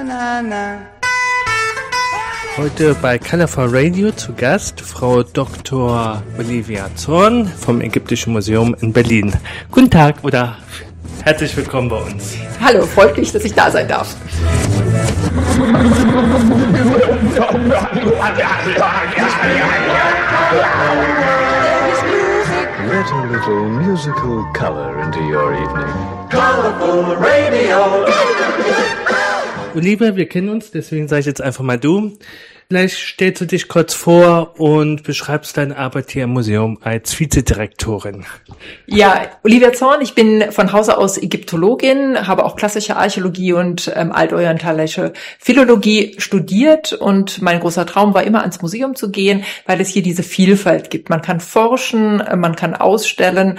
Heute bei Colorful Radio zu Gast Frau Dr. Olivia Zorn vom Ägyptischen Museum in Berlin. Guten Tag oder herzlich willkommen bei uns. Hallo, freut mich, dass ich da sein darf. Let a little musical color into your evening. Colorful Radio. Olivia, wir kennen uns, deswegen sage ich jetzt einfach mal du. Vielleicht stellst du dich kurz vor und beschreibst deine Arbeit hier im Museum als Vizedirektorin. Ja, Olivia Zorn, ich bin von Hause aus Ägyptologin, habe auch klassische Archäologie und altorientalische Philologie studiert und mein großer Traum war immer ans Museum zu gehen, weil es hier diese Vielfalt gibt. Man kann forschen, man kann ausstellen,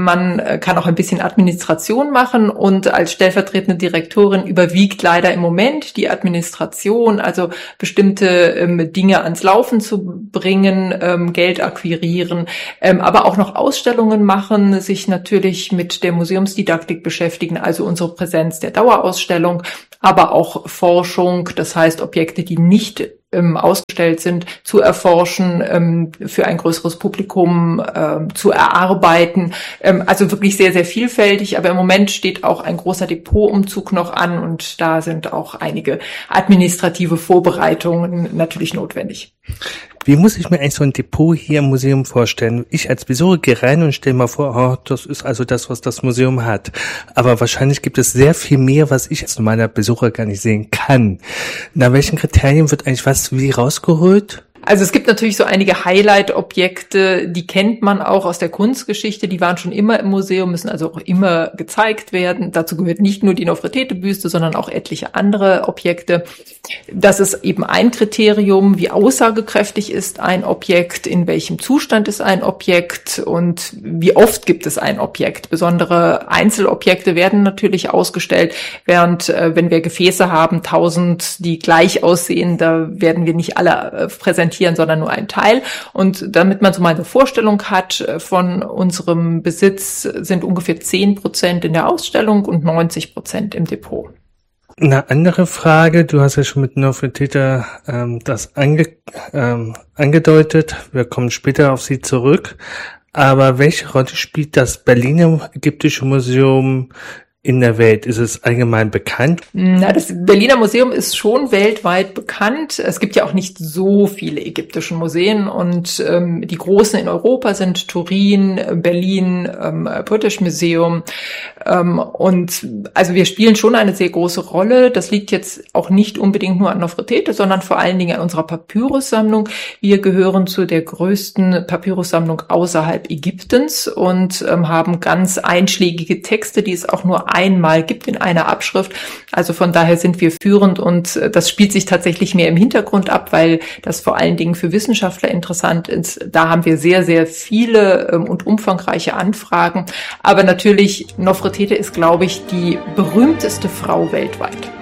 man kann auch ein bisschen Administration machen und als stellvertretende Direktorin überwiegt leider im Moment die Administration, also bestimmte Dinge ans Laufen zu bringen, Geld akquirieren, aber auch noch Ausstellungen machen, sich natürlich mit der Museumsdidaktik beschäftigen, also unsere Präsenz der Dauerausstellung, aber auch Forschung, das heißt Objekte, die nicht ausgestellt sind, zu erforschen, für ein größeres Publikum zu erarbeiten. Also wirklich sehr, sehr vielfältig, aber im Moment steht auch ein großer Depotumzug noch an und da sind auch einige administrative Vorbereitungen natürlich notwendig. Wie muss ich mir eigentlich so ein Depot hier im Museum vorstellen? Ich als Besucher gehe rein und stelle mal vor, oh, das ist also das, was das Museum hat. Aber wahrscheinlich gibt es sehr viel mehr, was ich als normaler Besucher gar nicht sehen kann. Nach welchen Kriterien wird eigentlich was wie rausgeholt? Also es gibt natürlich so einige Highlight-Objekte, die kennt man auch aus der Kunstgeschichte, die waren schon immer im Museum, müssen also auch immer gezeigt werden. Dazu gehört nicht nur die Nofretete-Büste, sondern auch etliche andere Objekte. Das ist eben ein Kriterium, wie aussagekräftig ist ein Objekt, in welchem Zustand ist ein Objekt und wie oft gibt es ein Objekt. Besondere Einzelobjekte werden natürlich ausgestellt, während wenn wir Gefäße haben, 1000, die gleich aussehen, da werden wir nicht alle präsentieren, sondern nur ein Teil. Und damit man so mal eine Vorstellung hat von unserem Besitz, sind ungefähr 10% in der Ausstellung und 90% im Depot. Eine andere Frage, du hast ja schon mit Nofretete das angedeutet, wir kommen später auf sie zurück, aber welche Rolle spielt das Berliner Ägyptische Museum in der Welt? Ist es allgemein bekannt? Na, das Berliner Museum ist schon weltweit bekannt. Es gibt ja auch nicht so viele ägyptische Museen und die großen in Europa sind Turin, Berlin, British Museum und also wir spielen schon eine sehr große Rolle. Das liegt jetzt auch nicht unbedingt nur an Nofretete, sondern vor allen Dingen an unserer Papyrussammlung. Wir gehören zu der größten Papyrussammlung außerhalb Ägyptens und haben ganz einschlägige Texte, die es auch nur einmal gibt in einer Abschrift. Also von daher sind wir führend und das spielt sich tatsächlich mehr im Hintergrund ab, weil das vor allen Dingen für Wissenschaftler interessant ist. Da haben wir sehr, sehr viele und umfangreiche Anfragen. Aber natürlich, Nofretete ist, glaube ich, die berühmteste Frau weltweit.